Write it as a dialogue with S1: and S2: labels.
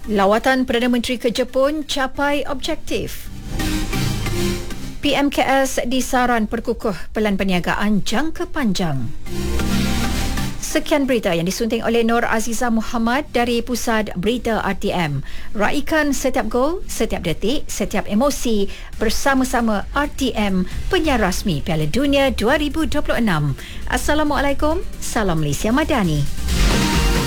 S1: Lawatan Perdana Menteri ke Jepun capai objektif. PMKS disaran perkukuh pelan perniagaan jangka panjang. Sekian berita yang disunting oleh Nur Azizah Muhammad dari Pusat Berita RTM. Raikan setiap gol, setiap detik, setiap emosi bersama-sama RTM, penyiar rasmi Piala Dunia 2026. Assalamualaikum, salam Malaysia Madani.